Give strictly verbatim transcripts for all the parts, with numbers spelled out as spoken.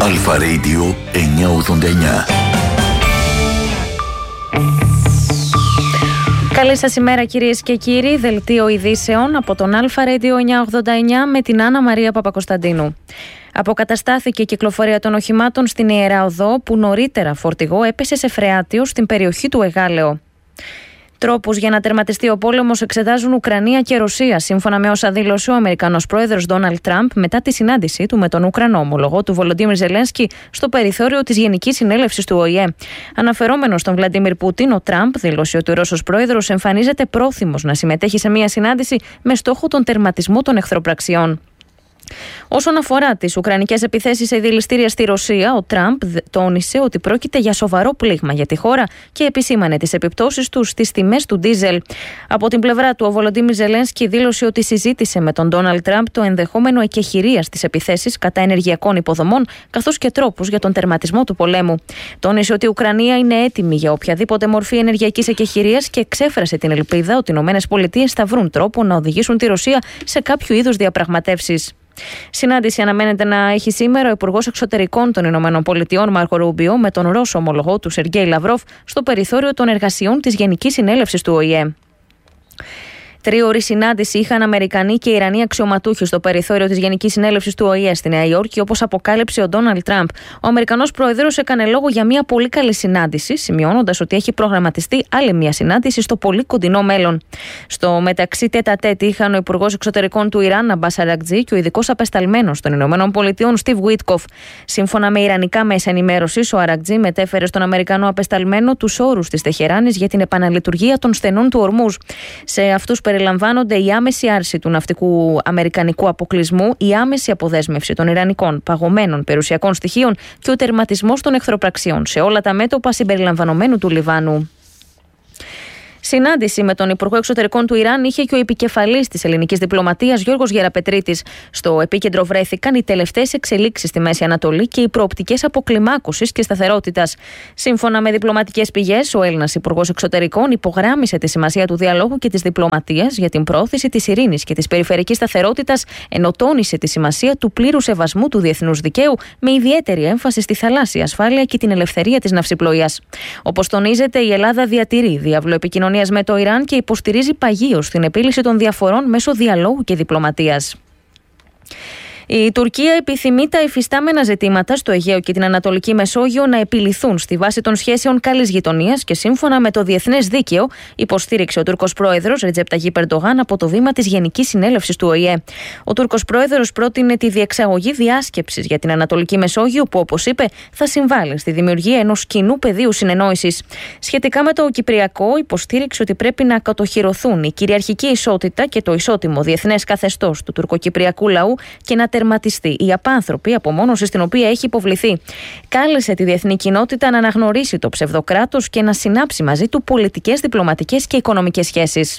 Αλφα Radio εννιακόσια ογδόντα εννιά. Καλή σας ημέρα κυρίες και κύριοι, δελτίο ειδήσεων από τον Αλφα Radio εννιακόσια ογδόντα εννιά με την Άννα Μαρία Παπακοσταντίνου. Αποκαταστάθηκε η κυκλοφορία των οχημάτων στην Ιερά Οδό που νωρίτερα φορτηγό έπεσε σε φρεάτιο στην περιοχή του Εγάλεο. Τρόπους για να τερματιστεί ο πόλεμος εξετάζουν Ουκρανία και Ρωσία, σύμφωνα με όσα δήλωσε ο Αμερικανός πρόεδρος Ντόναλντ Τραμπ μετά τη συνάντησή του με τον Ουκρανό ομολογό του Βολοντίμιρ Ζελένσκι στο περιθώριο της Γενικής Συνέλευσης του Ο Η Ε. Αναφερόμενος στον Βλαντίμιρ Πούτιν, ο Τραμπ δήλωσε ότι ο Ρώσος πρόεδρος εμφανίζεται πρόθυμος να συμμετέχει σε μια συνάντηση με στόχο τον τερματισμό των εχθροπραξιών. Όσον αφορά τις ουκρανικές επιθέσεις σε δηληστήρια στη Ρωσία, ο Τραμπ τόνισε ότι πρόκειται για σοβαρό πλήγμα για τη χώρα και επισήμανε τις επιπτώσεις του στις τιμές του ντίζελ. Από την πλευρά του, ο Βολοντίμιρ Ζελένσκι δήλωσε ότι συζήτησε με τον Ντόναλντ Τραμπ το ενδεχόμενο εκεχηρίας στις επιθέσεις κατά ενεργειακών υποδομών, καθώς και τρόπους για τον τερματισμό του πολέμου. Τόνισε ότι η Ουκρανία είναι έτοιμη για οποιαδήποτε μορφή ενεργειακής εκεχηρίας και εξέφρασε την ελπίδα ότι οι ΗΠΑ θα βρουν τρόπο να οδηγήσουν τη Ρωσία σε κάποιο είδους διαπραγματεύσεις. Συνάντηση αναμένεται να έχει σήμερα ο Υπουργός Εξωτερικών των Ηνωμένων Πολιτειών Μάρκο Ρούμπιο με τον Ρώσο ομολογό του Σεργέη Λαυρόφ στο περιθώριο των εργασιών της Γενικής Συνέλευσης του Ο Η Ε. Τρίωρη συνάντηση είχαν Αμερικανοί και Ιρανοί αξιωματούχοι στο περιθώριο της Γενικής Συνέλευσης του Ο Η Ε στη Νέα Υόρκη, όπως αποκάλυψε ο Ντόναλντ Τραμπ. Ο Αμερικανός πρόεδρος έκανε λόγο για μια πολύ καλή συνάντηση, σημειώνοντας ότι έχει προγραμματιστεί άλλη μια συνάντηση στο πολύ κοντινό μέλλον. Στο μεταξύ, τέτα τέτ είχαν ο Υπουργός Εξωτερικών του Ιράν, Αμπάς Αρακτζή, και ο ειδικός απεσταλμένος των Ηνωμένων Πολιτειών, Στιβ Γουίτκοφ. Σύμφωνα με ιρανικά μέσα ενημέρωσης, ο Αρακτζή μετέφερε στον Αμερικανό απεσταλμένο τους όρους της Τεχεράνης για την επαναλειτουργία των στενών του Ορμούζ. Σε αυτούς περιλαμβάνονται η άμεση άρση του ναυτικού αμερικανικού αποκλεισμού, η άμεση αποδέσμευση των ιρανικών παγωμένων περιουσιακών στοιχείων και ο τερματισμός των εχθροπραξιών σε όλα τα μέτωπα συμπεριλαμβανομένου του Λιβάνου. Συνάντηση με τον Υπουργό Εξωτερικών του Ιράν είχε και ο επικεφαλής της ελληνικής διπλωματίας Γιώργος Γεραπετρίτης. Στο επίκεντρο βρέθηκαν οι τελευταίες εξελίξεις στη Μέση Ανατολή και οι προοπτικές αποκλιμάκωσης και σταθερότητας. Σύμφωνα με διπλωματικές πηγές, ο Έλληνας Υπουργός Εξωτερικών υπογράμμισε τη σημασία του διαλόγου και της διπλωματίας για την προώθηση της ειρήνης και της περιφερειακής σταθερότητας, ενώ τόνισε τη σημασία του πλήρου σεβασμού του διεθνούς δικαίου, με ιδιαίτερη έμφαση στη θαλάσσια ασφάλεια και την ελευθερία της ναυσιπλοείας. Όπως τονίζεται, η Ελλάδα διατηρεί διάβλο επικοινωνίας με το Ιράν και υποστηρίζει παγίως την επίλυση των διαφορών μέσω διαλόγου και διπλωματίας. Η Τουρκία επιθυμεί τα υφιστάμενα ζητήματα στο Αιγαίο και την Ανατολική Μεσόγειο να επιληθούν στη βάση των σχέσεων καλής γειτονίας και σύμφωνα με το διεθνές δίκαιο, υποστήριξε ο Τούρκος πρόεδρος Ρετζέπ Ταγιίπ Ερντογάν από το βήμα της Γενικής Συνέλευσης του Ο Η Ε. Ο Τούρκος πρόεδρος πρότεινε τη διεξαγωγή διάσκεψης για την Ανατολική Μεσόγειο, που, όπως είπε, θα συμβάλλει στη δημιουργία ενός κοινού πεδίου συνεννόησης. Σχετικά με το Κυπριακό, υποστήριξε ότι πρέπει να κατοχυρωθούν η κυριαρχική ισότητα και το ισότιμο διεθνές καθεστώς του τουρκοκυπριακού λαού και να τερματιστεί η απάνθρωπη απομόνωση στην οποία έχει υποβληθεί. Κάλεσε τη διεθνή κοινότητα να αναγνωρίσει το ψευδοκράτος και να συνάψει μαζί του πολιτικές, διπλωματικές και οικονομικές σχέσεις.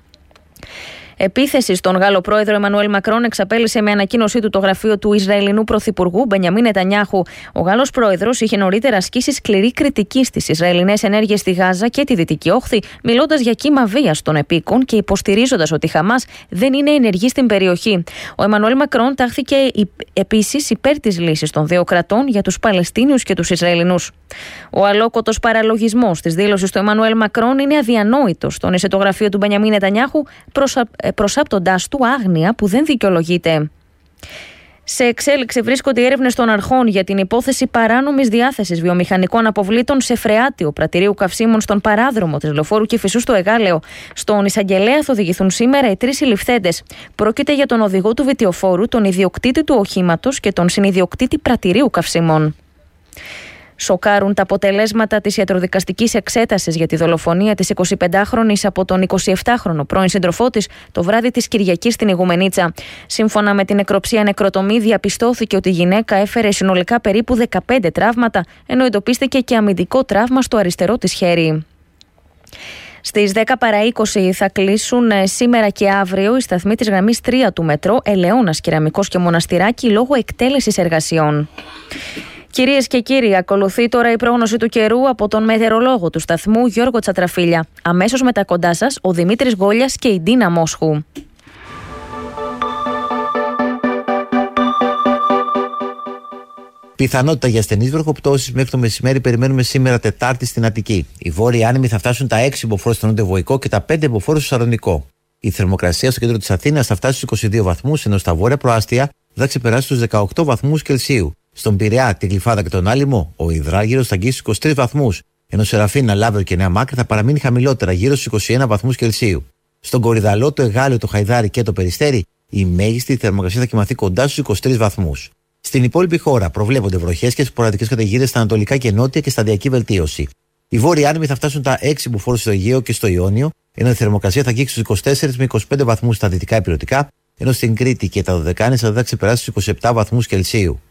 Επίθεση στον Γάλλο πρόεδρο Εμμανουέλ Μακρόν εξαπέλυσε με ανακοίνωσή του το γραφείο του Ισραηλινού πρωθυπουργού Μπενιαμίν Νετανιάχου. Ο Γάλλος πρόεδρος είχε νωρίτερα ασκήσει σκληρή κριτική στις Ισραηλινές ενέργειες στη Γάζα και τη Δυτική Όχθη, μιλώντας για κύμα βίας των επίκων και υποστηρίζοντας ότι η Χαμάς δεν είναι ενεργή στην περιοχή. Ο Εμμανουέλ Μακρόν τάχθηκε επίσης υπέρ της λύσης των δύο κρατών για τους Παλαιστίνιους και τους Ισραηλινούς. Ο αλόκοτος παραλογισμός της δήλωσης του Εμμανουέλ Μακρόν είναι αδιανόητος, τόνισε το γραφείο του Μπενιαμίν Νετανιάχου, προσα... προσάπτοντάς του άγνοια που δεν δικαιολογείται. Σε εξέλιξη βρίσκονται οι έρευνες των αρχών για την υπόθεση παράνομης διάθεσης βιομηχανικών αποβλήτων σε φρεάτιο πρατηρίου καυσίμων στον παράδρομο της Λεωφόρου Κηφισού στο Εγάλεο. Στον εισαγγελέα θα οδηγηθούν σήμερα οι τρεις συλληφθέντες. Πρόκειται για τον οδηγό του βιτιοφόρου, τον ιδιοκτήτη του οχήματος και τον συνιδιοκτήτη πρατηρίου καυσίμων. Σοκάρουν τα αποτελέσματα της ιατροδικαστικής εξέτασης για τη δολοφονία της εικοσιπεντάχρονης από τον εικοσιεπτάχρονο πρώην σύντροφό της το βράδυ της Κυριακής στην Ιγουμενίτσα. Σύμφωνα με την νεκροψία νεκροτομή, διαπιστώθηκε ότι η γυναίκα έφερε συνολικά περίπου δεκαπέντε τραύματα, ενώ εντοπίστηκε και αμυντικό τραύμα στο αριστερό της χέρι. Στις δέκα παρά είκοσι θα κλείσουν σήμερα και αύριο οι σταθμοί της γραμμής τρία του μετρό Ελαιώνας, Κεραμικός και Μοναστηράκι λόγω εκτέλεσης εργασιών. Κυρίες και κύριοι, ακολουθεί τώρα η πρόγνωση του καιρού από τον μετεωρολόγο του σταθμού Γιώργο Τσατραφίλια. Αμέσως μετά κοντά σας ο Δημήτρης Γόλιας και η Ντίνα Μόσχου. Πιθανότητα για ασθενείς βροχοπτώσεις μέχρι το μεσημέρι περιμένουμε σήμερα Τετάρτη στην Αττική. Οι βόρειοι άνεμοι θα φτάσουν τα έξι μποφόρ στο νότιο-βοϊκό και τα πέντε μποφόρ στο Σαλονικό. Η θερμοκρασία στο κέντρο της Αθήνας θα φτάσει στους είκοσι δύο βαθμούς, ενώ στα βόρεια προάστια θα ξεπεράσει τους δεκαοκτώ βαθμούς Κελσίου. Στον Πειραιά, την Γλυφάδα και τον Άλυμο, ο υδράργυρος θα αγγίσει στους είκοσι τρεις βαθμούς, ενώ Σεραφίνα, Λάβερο και Νέα Μάκρη θα παραμείνει χαμηλότερα, γύρω στους είκοσι ένα βαθμούς Κελσίου. Στον Κορυδαλό, το Εγάλεο, το Χαϊδάρι και το Περιστέρι, η μέγιστη θερμοκρασία θα κοιμαθεί κοντά στους είκοσι τρεις βαθμούς. Στην υπόλοιπη χώρα προβλέπονται βροχές και σποραδικές καταιγίδες στα ανατολικά και νότια και σταδιακή βελτίωση. Οι βόρειοι άνεμοι θα φτάσουν τα έξι μποφόρ στο Αιγαίο και στο Ιόνιο, ενώ η θερμοκρασία θα αγγίξει στους είκοσι τέσσερις με είκοσι πέντε βαθμούς στα δυτικά υπηρετικά, ενώ στην Κρήτη και τα Δωδεκάνησα θα ξεπεράσει στους είκοσι επτά βαθμούς Κελσίου.